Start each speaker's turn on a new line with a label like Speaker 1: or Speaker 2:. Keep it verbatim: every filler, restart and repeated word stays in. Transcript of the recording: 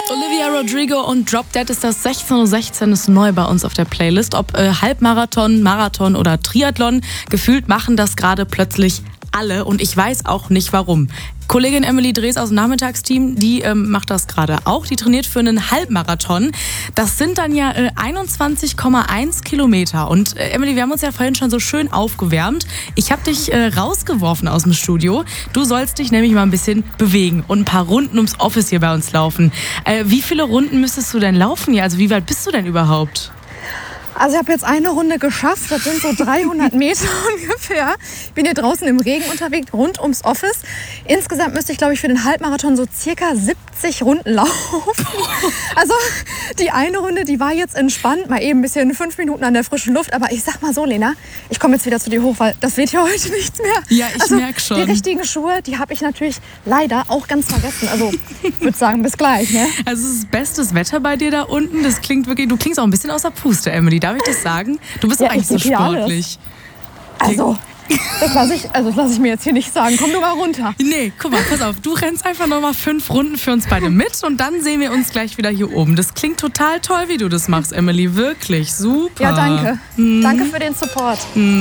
Speaker 1: Olivia Rodrigo und Drop Dead ist das sechzehn Uhr sechzehn, ist neu bei uns auf der Playlist. Ob äh, Halbmarathon, Marathon oder Triathlon, gefühlt machen das gerade plötzlich alle und ich weiß auch nicht warum. Kollegin Emily Drees aus dem Nachmittagsteam, die ähm, macht das gerade auch. Die trainiert für einen Halbmarathon. Das sind dann ja äh, einundzwanzig Komma eins Kilometer. Und äh, Emily, wir haben uns ja vorhin schon so schön aufgewärmt. Ich habe dich äh, rausgeworfen aus dem Studio. Du sollst dich nämlich mal ein bisschen bewegen und ein paar Runden ums Office hier bei uns laufen. Äh, wie viele Runden müsstest du denn laufen hier? Also wie weit bist du denn überhaupt?
Speaker 2: Also ich habe jetzt eine Runde geschafft, das sind so dreihundert Meter ungefähr. Ich bin hier draußen im Regen unterwegs, rund ums Office. Insgesamt müsste ich, glaube ich, für den Halbmarathon so circa siebzig Runden laufen. Also die eine Runde, die war jetzt entspannt, mal eben ein bisschen fünf Minuten an der frischen Luft. Aber ich sag mal so, Lena, ich komme jetzt wieder zu dir hoch, weil das wird ja heute nichts mehr.
Speaker 1: Ja, ich
Speaker 2: also,
Speaker 1: merke schon.
Speaker 2: Die richtigen Schuhe, die habe ich natürlich leider auch ganz vergessen. Also ich würde sagen, bis gleich. Ne?
Speaker 1: Also es ist bestes Wetter bei dir da unten. Das klingt wirklich, du klingst auch ein bisschen aus der Puste, Emily. Darf ich das sagen? Du bist
Speaker 2: ja,
Speaker 1: doch eigentlich so sportlich.
Speaker 2: Also, das lasse ich, also lass ich mir jetzt hier nicht sagen. Komm du mal runter.
Speaker 1: Nee, guck mal, pass auf. Du rennst einfach noch mal fünf Runden für uns beide mit und dann sehen wir uns gleich wieder hier oben. Das klingt total toll, wie du das machst, Emily. Wirklich super.
Speaker 2: Ja, danke. Mhm. Danke für den Support.
Speaker 1: Mhm.